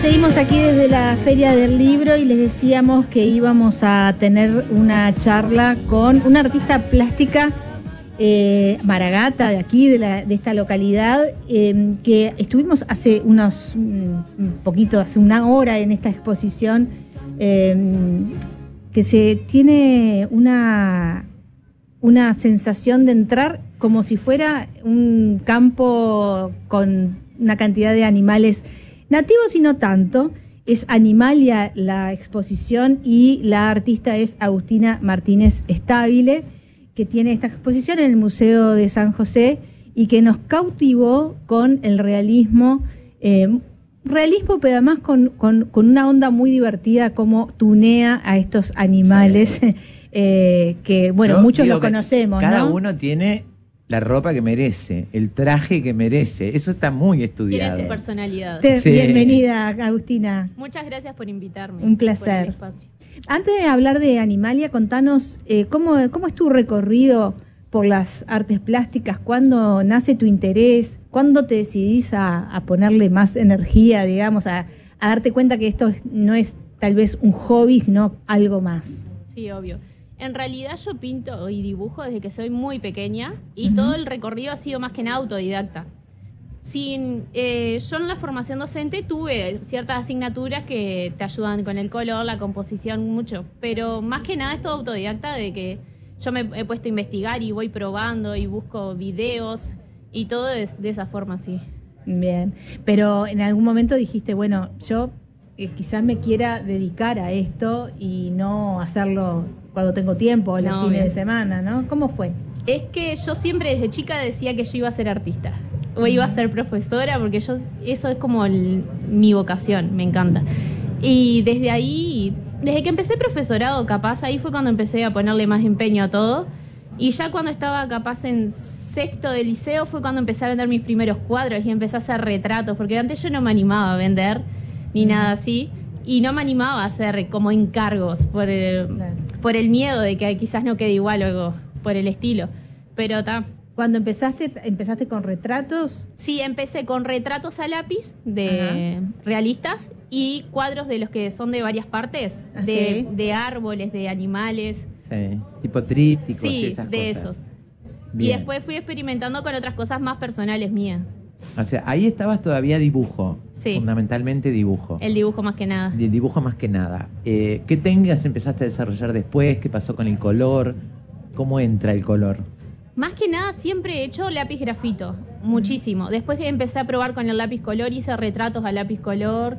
Seguimos aquí desde la Feria del Libro y les decíamos que íbamos a tener una charla con una artista plástica, Maragata, de aquí, de esta localidad, que estuvimos hace hace una hora en esta exposición, que se tiene una sensación de entrar como si fuera un campo con una cantidad de animales nativos y no tanto. Es Animalia la exposición y la artista es Agustina Martínez Stabile, que tiene esta exposición en el Museo de San José y que nos cautivó con el realismo, pero además con una onda muy divertida, como tunea a estos animales, sí. Que bueno, muchos los conocemos, cada ¿no? uno tiene la ropa que merece, el traje que merece. Eso está muy estudiado. Tiene su personalidad. Sí. Bienvenida, Agustina. Muchas gracias por invitarme. Un placer. Antes de hablar de Animalia, contanos cómo es tu recorrido por las artes plásticas, cuándo nace tu interés, cuándo te decidís a ponerle más energía, digamos, a darte cuenta que esto no es tal vez un hobby, sino algo más. Sí, obvio. En realidad yo pinto y dibujo desde que soy muy pequeña y todo el recorrido ha sido más que nada autodidacta. Yo en la formación docente tuve ciertas asignaturas que te ayudan con el color, la composición, mucho, pero más que nada es todo autodidacta, de que yo me he puesto a investigar y voy probando y busco videos y todo de esa forma, sí. Bien, pero en algún momento dijiste, bueno, yo quizás me quiera dedicar a esto y no hacerlo cuando tengo tiempo, los fines de semana, ¿no? ¿Cómo fue? Es que yo siempre desde chica decía que yo iba a ser artista o iba a ser profesora, porque eso es como mi vocación, me encanta. Y desde ahí, desde que empecé profesorado, capaz, ahí fue cuando empecé a ponerle más empeño a todo. Y ya cuando estaba capaz en sexto de liceo fue cuando empecé a vender mis primeros cuadros y empecé a hacer retratos, porque antes yo no me animaba a vender ni nada así. Y no me animaba a hacer como encargos por el miedo de que quizás no quede igual o algo por el estilo. Pero ¿Cuando empezaste con retratos? Sí, empecé con retratos a lápiz de realistas y cuadros de los que son de varias partes, de árboles, de animales. Sí, tipo trípticos y esas cosas. Sí, de esos. Bien. Y después fui experimentando con otras cosas más personales mías. O sea, ahí estabas todavía dibujo. Sí. Fundamentalmente dibujo. El dibujo más que nada. Dibujo más que nada. ¿Qué técnicas empezaste a desarrollar después? ¿Qué pasó con el color? ¿Cómo entra el color? Más que nada siempre he hecho lápiz grafito, muchísimo. Después empecé a probar con el lápiz color, hice retratos a lápiz color.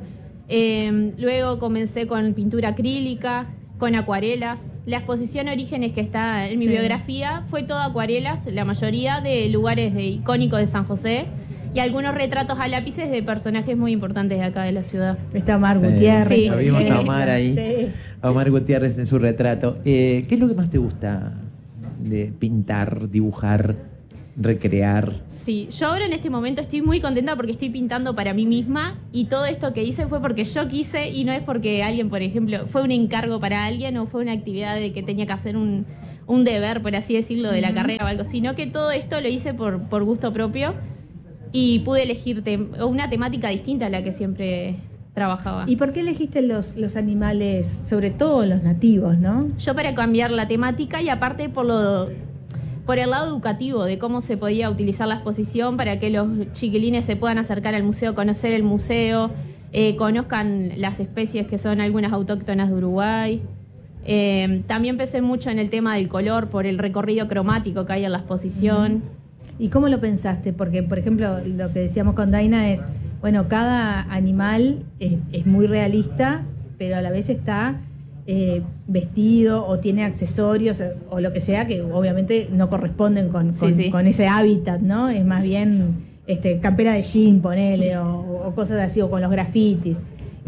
Luego comencé con pintura acrílica, con acuarelas. La exposición Orígenes que está en mi biografía fue toda acuarelas, la mayoría de lugares icónicos de San José. Y algunos retratos a lápices de personajes muy importantes de acá de la ciudad. Está Omar Gutiérrez. Sí. Lo vimos a Omar ahí, Sí. a Omar Gutiérrez en su retrato. ¿Qué es lo que más te gusta de pintar, dibujar, recrear? Sí, yo ahora en este momento estoy muy contenta porque estoy pintando para mí misma y todo esto que hice fue porque yo quise y no es porque alguien, por ejemplo, fue un encargo para alguien o fue una actividad de que tenía que hacer un deber, por así decirlo, de la carrera o algo, sino que todo esto lo hice por gusto propio. Y pude elegir una temática distinta a la que siempre trabajaba. ¿Y por qué elegiste los animales, sobre todo los nativos, no? Yo para cambiar la temática y aparte por el lado educativo de cómo se podía utilizar la exposición para que los chiquilines se puedan acercar al museo, conocer el museo, conozcan las especies que son algunas autóctonas de Uruguay. También pensé mucho en el tema del color por el recorrido cromático que hay en la exposición. ¿Y cómo lo pensaste? Porque, por ejemplo, lo que decíamos con Daina es, bueno, cada animal es muy realista, pero a la vez está vestido o tiene accesorios o lo que sea que obviamente no corresponden con ese hábitat, ¿no? Es más bien campera de jean, ponele, o cosas así, o con los grafitis.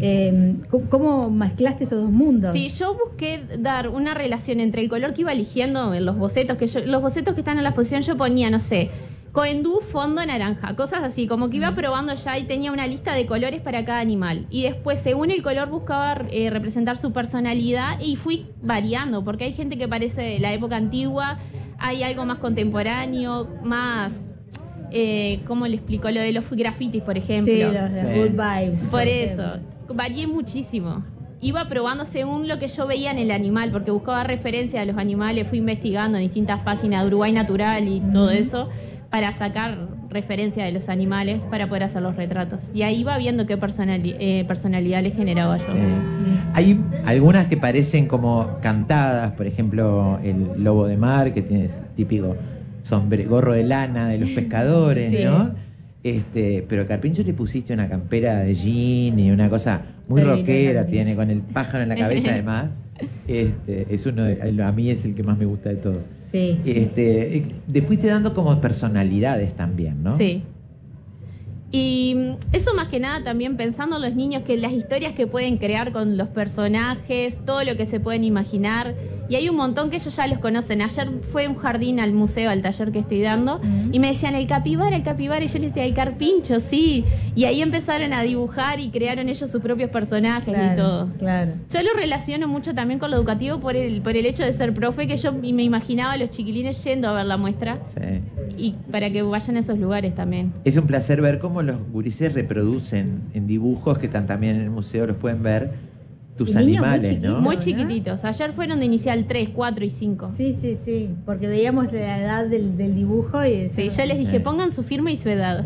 ¿Cómo mezclaste esos dos mundos? Sí, yo busqué dar una relación entre el color que iba eligiendo en los bocetos que están en la exposición. Yo ponía, no sé, coendú, fondo naranja, cosas así, como que iba probando ya y tenía una lista de colores para cada animal. Y después, según el color, buscaba representar su personalidad y fui variando, porque hay gente que parece de la época antigua, hay algo más contemporáneo, más... ¿cómo le explico? Lo de los grafitis, por ejemplo. Sí, los good vibes. Por eso. varié muchísimo. Iba probando según lo que yo veía en el animal, porque buscaba referencia a los animales, fui investigando en distintas páginas de Uruguay Natural y todo eso, para sacar referencia de los animales para poder hacer los retratos. Y ahí iba viendo qué personalidad le generaba yo. Sí. Hay algunas que parecen como cantadas, por ejemplo, el lobo de mar, que tiene ese típico gorro de lana de los pescadores, Sí. ¿no? Pero a Carpincho le pusiste una campera de jean y una cosa muy Sí, rockera, Carpincho. tiene con el pájaro en la cabeza además. Es a mí es el que más me gusta de todos. Sí. Te fuiste dando como personalidades también, ¿no? Sí. Y eso más que nada también pensando en los niños, que las historias que pueden crear con los personajes, todo lo que se pueden imaginar. Y hay un montón que ellos ya los conocen. Ayer fue un jardín al museo, al taller que estoy dando, y me decían el capibara, y yo les decía el carpincho, sí. Y ahí empezaron a dibujar y crearon ellos sus propios personajes y todo. Claro. Yo lo relaciono mucho también con lo educativo por el hecho de ser profe, que yo me imaginaba a los chiquilines yendo a ver la muestra Sí. y para que vayan a esos lugares también. Es un placer ver cómo los gurises reproducen en dibujos que están también en el museo, los pueden ver, tus Y niños muy animales, chiquitos. ¿no? Muy ¿no? chiquititos. Ayer fueron de inicial 3, 4 y 5. Sí, porque veíamos la edad del dibujo y Sí, yo les dije, Sí. pongan su firma y su edad.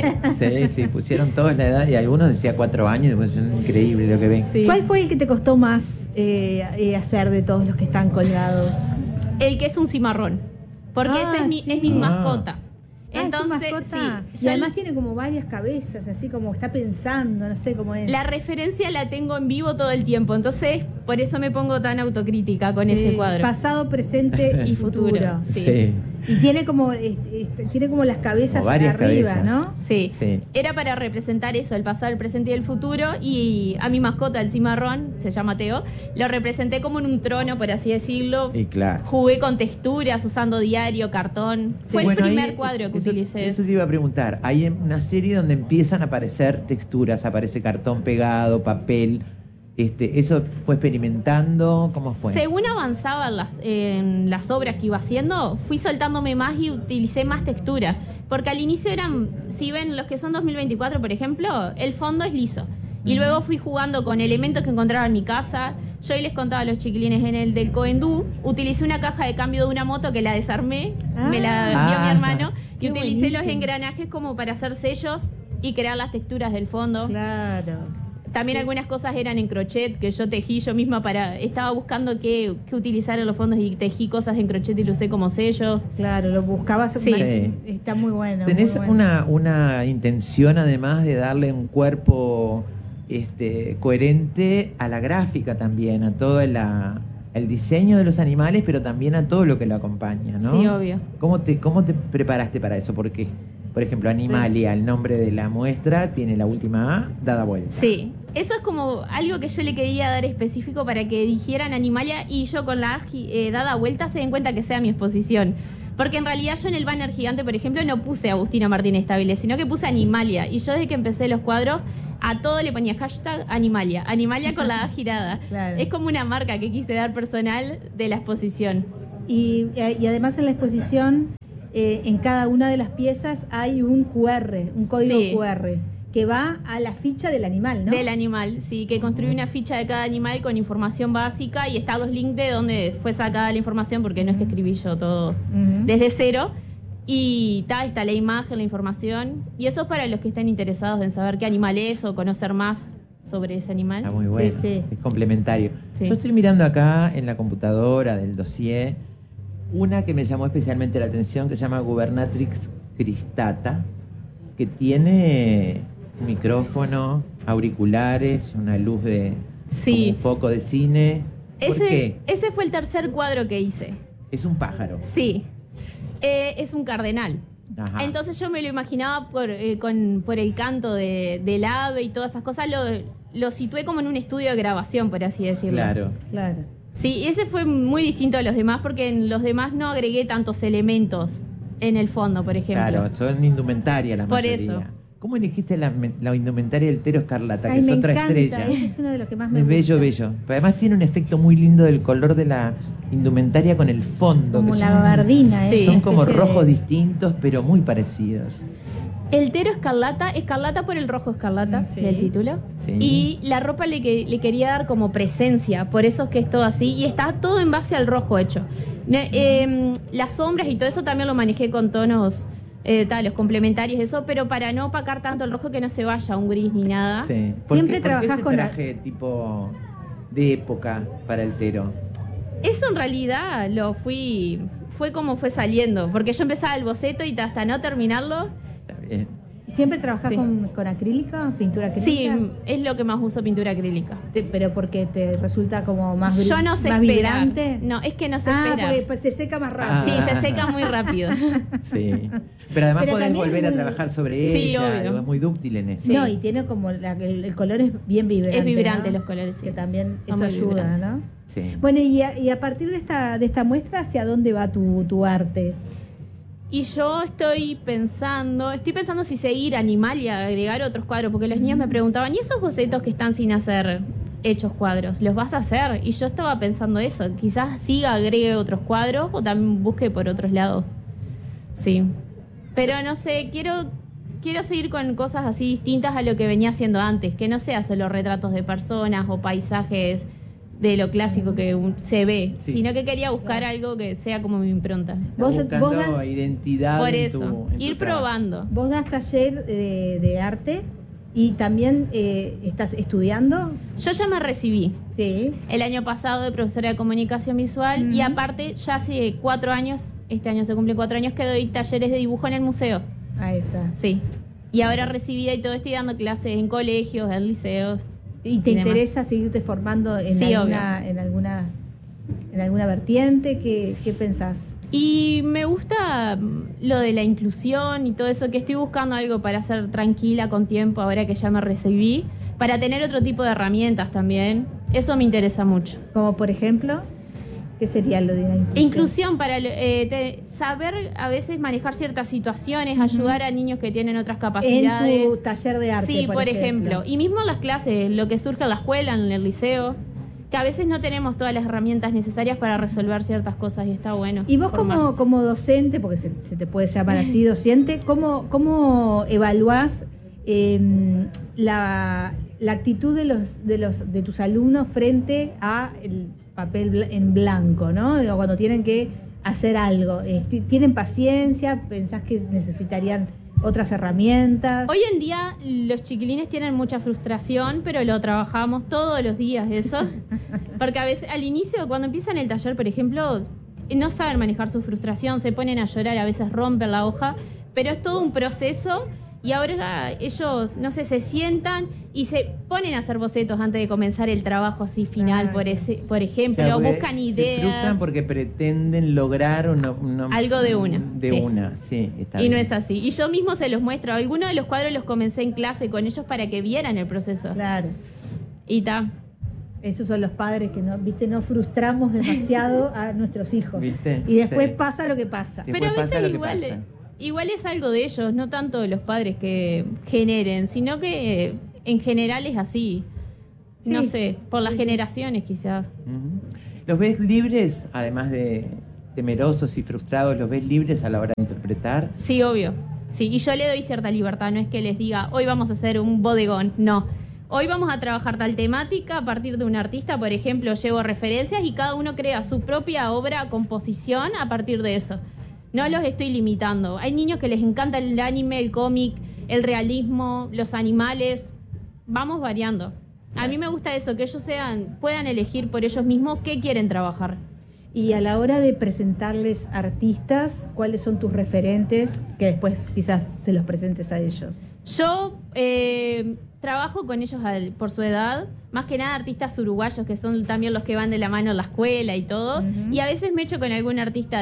Sí, pusieron todos la edad y algunos decía 4 años, pues es increíble lo que ven. Sí. ¿Cuál fue el que te costó más hacer de todos los que están colgados? El que es un cimarrón. Porque Ah, ese es sí. mi Ah. mascota. ¿Es tu Entonces, mascota? sí. Y yo además tiene como varias cabezas, así como está pensando, no sé cómo es. la referencia la tengo en vivo todo el tiempo. Entonces, por eso me pongo tan autocrítica con Sí, ese cuadro. Pasado, presente y Y futuro. futuro. Sí. Y tiene como tiene como las cabezas Como varias arriba, cabezas. ¿no? Sí. Sí. Era para representar eso, el pasado, el presente y el futuro. Y a mi mascota, el cimarrón, se llama Teo, lo representé como en un trono, por así decirlo. Y claro. Jugué con texturas, usando diario, cartón. Fue Bueno, el ahí primer cuadro que utilicé. Eso te iba a preguntar. Hay una serie donde empiezan a aparecer texturas, aparece cartón pegado, papel. ¿Eso fue experimentando? ¿Cómo fue? Según avanzaba en las obras que iba haciendo, fui soltándome más y utilicé más textura. Porque al inicio eran, si ven los que son 2024, por ejemplo, el fondo es liso. Y luego fui jugando con elementos que encontraba en mi casa. Yo hoy les contaba a los chiquilines en el del Coendú, utilicé una caja de cambio de una moto que la desarmé, me la dio Ah, mi hermano, y qué utilicé buenísimo. los engranajes como para hacer sellos y crear las texturas del fondo. Claro. También algunas cosas eran en crochet que yo tejí yo misma estaba buscando qué utilizar en los fondos y tejí cosas en crochet y lo usé como sellos. Claro, lo buscabas. Sí. Está muy bueno. ¿Tenés muy bueno. una intención además de darle un cuerpo coherente a la gráfica también, a todo el diseño de los animales, pero también a todo lo que lo acompaña, ¿no? Sí, obvio. ¿Cómo te preparaste para eso? Porque, por ejemplo, Animalia, el nombre de la muestra, tiene la última A dada vuelta. Sí, eso es como algo que yo le quería dar específico para que dijeran Animalia y yo con la dada vuelta se den cuenta que sea mi exposición. Porque en realidad yo en el banner gigante, por ejemplo, no puse Agustina Martínez Tabiles, sino que puse Animalia. Y yo desde que empecé los cuadros, a todo le ponía hashtag Animalia. Animalia con la A girada. Claro. Es como una marca que quise dar personal de la exposición. Y además en la exposición, en cada una de las piezas hay un QR, un código Sí. QR, que va a la ficha del animal, ¿no? Del animal, sí, que construí una ficha de cada animal con información básica y están los links de donde fue sacada la información, porque no es que escribí yo todo Ujú. desde cero. Y está la imagen, la información. Y eso es para los que estén interesados en saber qué animal es o conocer más sobre ese animal. Está muy bueno, Sí. es complementario. Sí. Yo estoy mirando acá en la computadora del dossier una que me llamó especialmente la atención, que se llama Gubernatrix cristata, que tiene un micrófono, auriculares, una luz de Sí. como un foco de cine. ¿Por qué? Ese fue el tercer cuadro que hice. Es un pájaro. Sí. Es un cardenal. Ajá. Entonces yo me lo imaginaba por el canto del ave y todas esas cosas. Lo situé como en un estudio de grabación, por así decirlo. Claro. Claro. Sí, ese fue muy distinto a los demás porque en los demás no agregué tantos elementos en el fondo, por ejemplo. Claro, son indumentaria la Por mayoría. eso. ¿Cómo elegiste la indumentaria del Tero Escarlata, que Ay, es me otra encanta, estrella? ese es uno de los que más me Es gusta. bello, bello. Pero además tiene un efecto muy lindo del color de la indumentaria con el fondo. Como que la son- gabardina, Sí. Son como especie de- rojos distintos, pero muy parecidos. El Tero Escarlata, escarlata por el rojo escarlata Sí. del título. Sí. Y la ropa le quería dar como presencia, por eso es que es todo así. Y está todo en base al rojo hecho. Las sombras y todo eso también lo manejé con tonos los complementarios, eso, pero para no opacar tanto el rojo que no se vaya un gris ni nada. Sí. Siempre ¿Por qué trabajás ese con traje tipo de época para el Tero? Eso en realidad fue como fue saliendo, porque yo empezaba el boceto y hasta no terminarlo. Está bien. ¿Siempre trabajás Sí. con acrílica, pintura Sí, acrílica? es lo que más uso, pintura acrílica. Pero porque te resulta como más Yo no sé más esperar. vibrante. No, es que no sé Ah, esperar. porque pues, se seca más rápido. Sí, se seca muy rápido. Sí. Pero además Pero podés también volver a muy- trabajar sobre Sí, ella. obvio. Digo, es muy dúctil en eso. Sí. No, y tiene como el color es bien vibrante. Es vibrante ¿no? los colores, sí. Que también Son eso muy ayuda, vibrantes. ¿no? Sí. Bueno, y a partir de esta muestra, ¿hacia dónde va tu arte? Y yo estoy pensando si seguir animal y agregar otros cuadros, porque los niños me preguntaban, ¿y esos bocetos que están sin hacer hechos cuadros, los vas a hacer? Y yo estaba pensando eso, quizás siga, agregue otros cuadros o también busque por otros lados. Sí. Pero no sé, quiero seguir con cosas así distintas a lo que venía haciendo antes, que no sea solo retratos de personas o paisajes de lo clásico que se ve, Sí. sino que quería buscar algo que sea como mi impronta. Vos- Estás vos buscando das- identidad Por en eso, tu ir trabajo. probando. Vos das taller de arte y también estás estudiando. Yo ya me recibí Sí. el año pasado de profesora de comunicación visual y Ujú. aparte ya hace 4 años, este año se cumplen 4 años que doy talleres de dibujo en el museo. Ahí está. Sí. Y ahora recibida y todo estoy dando clases en colegios, en liceos. ¿Y te y demás. interesa seguirte formando en Sí, alguna, en alguna vertiente? ¿Qué pensás? Y me gusta lo de la inclusión y todo eso, que estoy buscando algo para ser tranquila con tiempo ahora que ya me recibí, para tener otro tipo de herramientas también. Eso me interesa mucho. Como por ejemplo, ¿qué sería lo de la inclusión? Inclusión para saber a veces manejar ciertas situaciones, ayudar a niños que tienen otras capacidades. En tu taller de arte, Sí, por ejemplo. Y mismo las clases, lo que surge en la escuela, en el liceo, que a veces no tenemos todas las herramientas necesarias para resolver ciertas cosas y está bueno. Y vos formarse. como docente, porque se te puede llamar así docente, ¿cómo evaluás la actitud de tus alumnos frente a el papel en blanco, ¿no? Digo, cuando tienen que hacer algo, ¿tienen paciencia? ¿Pensás que necesitarían otras herramientas? Hoy en día los chiquilines tienen mucha frustración, pero lo trabajamos todos los días eso. Porque a veces al inicio, cuando empiezan el taller, por ejemplo, no saben manejar su frustración, se ponen a llorar, a veces rompen la hoja, pero es todo un proceso y ahora ellos, no sé, se sientan y se ponen a hacer bocetos antes de comenzar el trabajo así final, Claro. por ejemplo, Claro, porque buscan Se ideas. frustran porque pretenden lograr Algo de una, De sí. una, sí, está Y bien. no es así. Y yo mismo se los muestro. Algunos de los cuadros los comencé en clase con ellos para que vieran el proceso. Claro. Y ta. Esos son los padres que no frustramos demasiado a nuestros hijos. ¿Viste? Y después Sí. pasa lo que pasa. Sí. Pero a Después pasa veces lo que pasa. igual es algo de ellos, no tanto de los padres que generen, sino que en general es así. Sí. No sé, por las Sí. generaciones quizás. Ujú. ¿Los ves libres, además de temerosos y frustrados, los ves libres a la hora de interpretar? Sí, obvio. Sí, y yo le doy cierta libertad, no es que les diga, hoy vamos a hacer un bodegón, no. Hoy vamos a trabajar tal temática a partir de un artista, por ejemplo, llevo referencias y cada uno crea su propia obra, composición a partir de eso. No los estoy limitando. Hay niños que les encanta el anime, el cómic, el realismo, los animales. Vamos variando. A mí me gusta eso, que ellos puedan elegir por ellos mismos qué quieren trabajar. Y a la hora de presentarles artistas, ¿cuáles son tus referentes? Que después quizás se los presentes a ellos. Yo trabajo con ellos por su edad, más que nada artistas uruguayos, que son también los que van de la mano en la escuela y todo. Ujú. Y a veces me echo con algún artista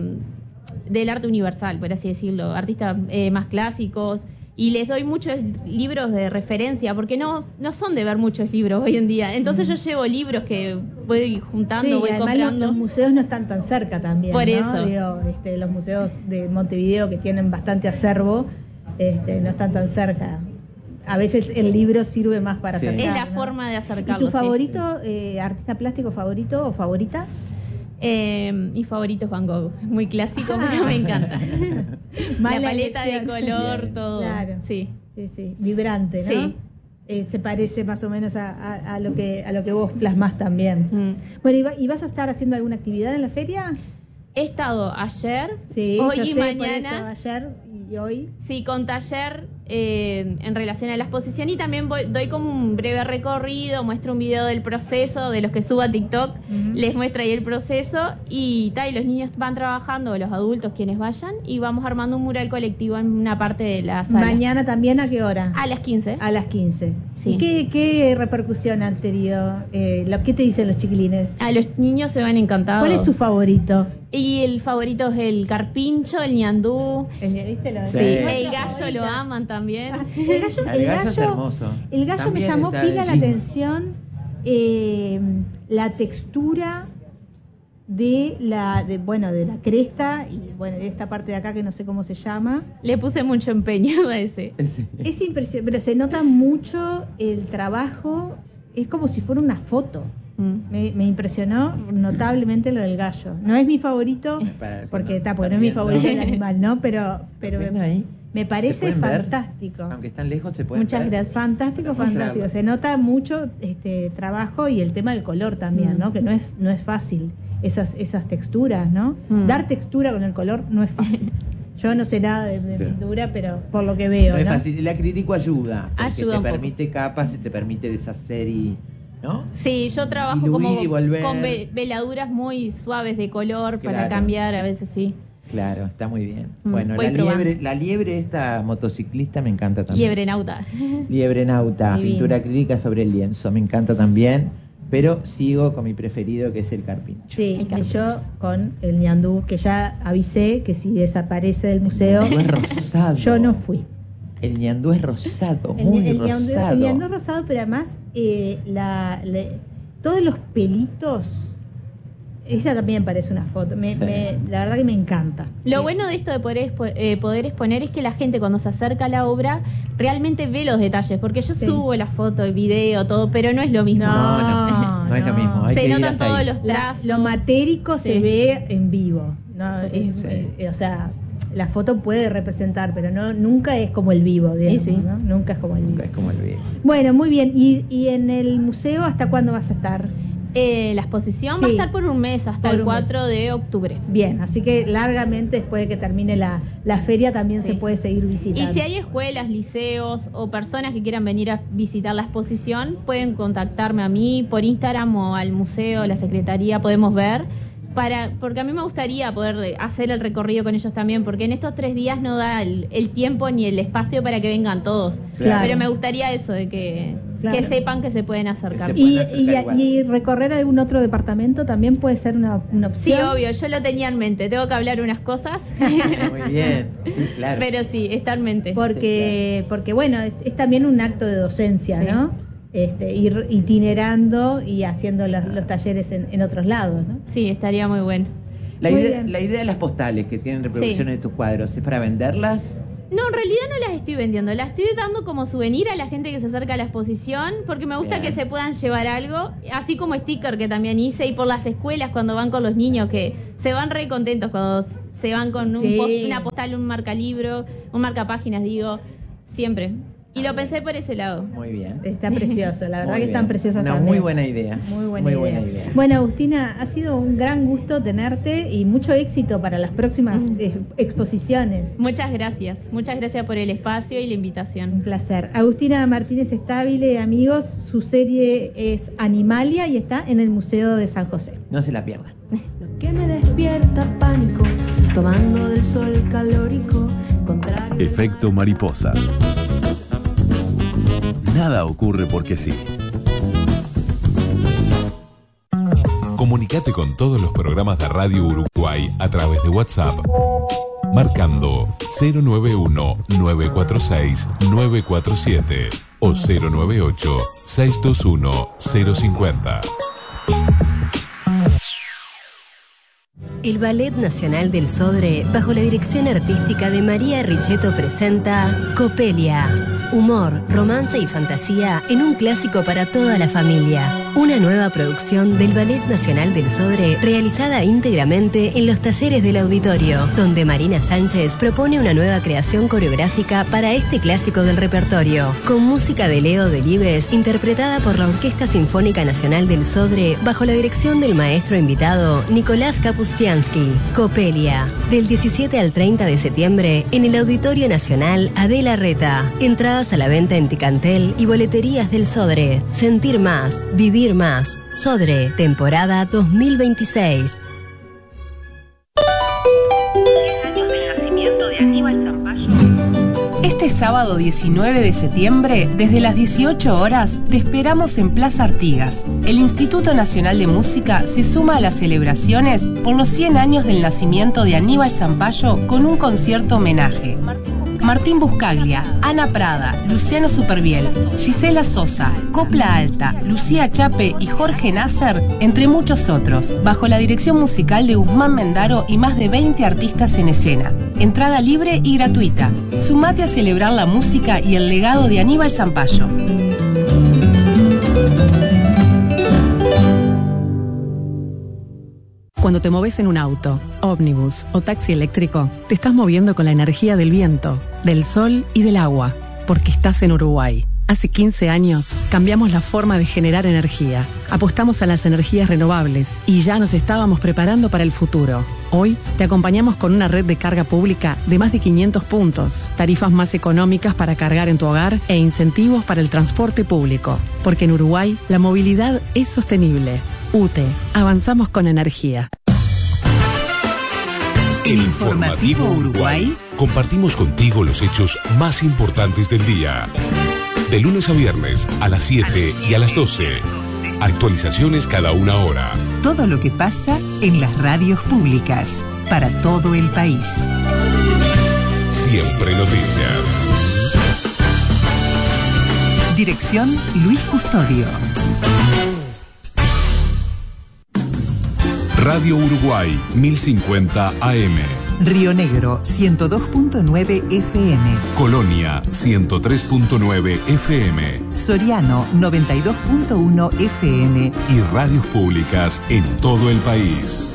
del arte universal, por así decirlo, artistas más clásicos. Y les doy muchos libros de referencia, porque no son de ver muchos libros hoy en día. Entonces yo llevo libros que voy juntando, Sí, voy y además comprando. los museos no están tan cerca también. Por ¿no? eso. Digo, los museos de Montevideo que tienen bastante acervo, no están tan cerca. A veces el libro sirve más para Sí. acercar. Es la ¿no? forma de ¿Y acercarlo. tu favorito, artista plástico favorito o favorita? Mi favorito es Van Gogh. Muy clásico, pero me encanta. La Mala paleta de elección. color, Bien. todo. Claro. Sí. Sí, vibrante, ¿no? Sí. Se parece más o menos a lo que vos plasmás también. Mm. Bueno, ¿y vas a estar haciendo alguna actividad en la feria? He estado ayer, Sí, hoy yo y sé, por mañana. eso, ayer y hoy. Sí, con taller en relación a la exposición y también doy como un breve recorrido, muestro un video del proceso, de los que subo a TikTok, les muestro ahí el proceso y los niños van trabajando, los adultos quienes vayan, y vamos armando un mural colectivo en una parte de la sala. Mañana también, ¿a qué hora? A las 15. A las 15. Sí. ¿Y qué repercusión han tenido? ¿Qué te dicen los chiquilines? A los niños se van encantados. ¿Cuál es su favorito? Y el favorito es el carpincho, el ñandú. ¿Viste? Sí, Sí. el gallo lo aman también. El gallo es hermoso. El gallo También me llamó está pila el la jean. atención la textura de la cresta y de esta parte de acá que no sé cómo se llama. Le puse mucho empeño a ese. Sí. Es impresionante, pero se nota mucho el trabajo, es como si fuera una foto. Me impresionó notablemente lo del gallo. No es mi favorito, porque no es mi favorito el animal, ¿no? Pero ¿Ven ahí? me ¿Se parece pueden ver? fantástico. Aunque están lejos, se pueden Muchas ver. gracias. Fantástico, Para mostrarlo. fantástico. Se nota mucho trabajo y el tema del color también, ¿no? Que no es fácil esas texturas, ¿no? Dar textura con el color no es fácil. Yo no sé nada de pintura, pero por lo que veo, No ¿no? es fácil. El acrílico ayuda. Porque Ayuda te un poco. permite capas y te permite deshacer y... ¿no? Sí, yo trabajo Diluir como y volver. con veladuras muy suaves de color para Claro. cambiar, a veces sí. Claro, está muy bien. Mm, Bueno, voy probando. la liebre esta motociclista me encanta también. Liebre nauta. Liebre nauta, Divino. pintura acrílica sobre el lienzo, me encanta también. Pero sigo con mi preferido, que es el carpincho. Sí, El y carpincho. yo con el ñandú, que ya avisé que si desaparece del museo, El ñandú es rosado. yo no fui. El ñandú es rosado, muy rosado. El ñandú es rosado, pero además todos los pelitos, esa también parece una foto. Sí. La verdad que me encanta. Lo bueno de esto de poder exponer es que la gente cuando se acerca a la obra realmente ve los detalles, porque yo Sí. subo la foto, el video, todo, pero no es lo mismo. No es lo mismo. Hay Se que ir notan hasta todos ahí. los trazos. Lo matérico se Sí. ve en vivo. ¿No? Sí. O sea, la foto puede representar, pero nunca es como el vivo, digamos, Sí, sí. ¿no? Nunca es como el vivo. Es como el video. Bueno, muy bien. ¿Y en el museo hasta cuándo vas a estar? La exposición va a Sí. estar por un mes, hasta Por el un 4 de octubre. Bien, así que largamente después de que termine la feria también Sí. se puede seguir visitando. Y si hay escuelas, liceos o personas que quieran venir a visitar la exposición, pueden contactarme a mí por Instagram o al museo, a la secretaría, podemos ver. Porque a mí me gustaría poder hacer el recorrido con ellos también, porque en estos 3 días no da el tiempo ni el espacio para que vengan todos. Claro. Pero me gustaría eso, de que sepan que se pueden acercar. Que se Y, pueden acercar igual. y recorrer algún otro departamento también puede ser una Sí, opción. obvio, yo lo tenía en mente. Tengo que hablar unas cosas, Muy bien, sí, claro. pero sí, está en mente. Porque bueno, es también un acto de docencia, Sí. ¿no? Ir itinerando y haciendo los talleres en otros lados, ¿no? Sí, estaría muy bueno. La Muy idea, bien. la idea de las postales que tienen reproducciones de tus cuadros, ¿es para venderlas? No, en realidad no las estoy vendiendo, las estoy dando como souvenir a la gente que se acerca a la exposición, porque me gusta Bien. que se puedan llevar algo, así como sticker que también hice, y por las escuelas cuando van con los niños, que se van re contentos cuando se van con Sí. una postal, un marcalibro, un marcapáginas, digo, siempre. Y lo pensé por ese lado. Muy bien. Está precioso, la verdad Muy que están bien. preciosas Una también. muy buena idea. Muy buena idea. idea. Bueno, Agustina, ha sido un gran gusto tenerte y mucho éxito para las próximas exposiciones. Muchas gracias por el espacio y la Un invitación. placer. Agustina Martínez Estabile, amigos, su serie es Animalia y está en el Museo de San José. No se la pierdan. Lo que me despierta pánico, tomando del sol calórico, contrario. Efecto mariposa. Nada ocurre porque sí. Comunicate con todos los programas de Radio Uruguay a través de WhatsApp, marcando 091-946-947 o 098-621-050. El Ballet Nacional del Sodre, bajo la dirección artística de María Richetto, presenta Copelia. Humor, romance y fantasía en un clásico para toda la familia. Una nueva producción del Ballet Nacional del Sodre, realizada íntegramente en los talleres del auditorio, donde Marina Sánchez propone una nueva creación coreográfica para este clásico del repertorio, con música de Leo Delibes, interpretada por la Orquesta Sinfónica Nacional del Sodre, bajo la dirección del maestro invitado Nicolás Kapustiansky. Copelia, del 17 al 30 de septiembre, en el Auditorio Nacional Adela Reta. Entradas a la venta en Ticantel y boleterías del Sodre. Sentir más, vivir más. Sodre, temporada 2026. 10 años del nacimiento de Aníbal Zampayo. Este sábado 19 de septiembre, desde las 18 horas, te esperamos en Plaza Artigas. El Instituto Nacional de Música se suma a las celebraciones por los 100 años del nacimiento de Aníbal Zampayo con un concierto homenaje. Martín Buscaglia, Ana Prada, Luciano Superviel, Gisela Sosa, Copla Alta, Lucía Chape y Jorge Nasser, entre muchos otros, bajo la dirección musical de Guzmán Mendaro y más de 20 artistas en escena. Entrada libre y gratuita. Sumate a celebrar la música y el legado de Aníbal Zampayo. Cuando te moves en un auto, ómnibus o taxi eléctrico, te estás moviendo con la energía del viento, del sol y del agua, porque estás en Uruguay. Hace 15 años cambiamos la forma de generar energía, apostamos a las energías renovables y ya nos estábamos preparando para el futuro. Hoy te acompañamos con una red de carga pública de más de 500 puntos, tarifas más económicas para cargar en tu hogar e incentivos para el transporte público. Porque en Uruguay la movilidad es sostenible. UTE, avanzamos con energía. El Informativo Uruguay. Compartimos contigo los hechos más importantes del día. De lunes a viernes a las 7 y a las 12. Actualizaciones cada una hora. Todo lo que pasa en las radios públicas para todo el país. Siempre noticias. Dirección Luis Custodio. Radio Uruguay 1050 AM. Río Negro 102.9 FM. Colonia 103.9 FM. Soriano 92.1 FM. Y radios públicas en todo el país.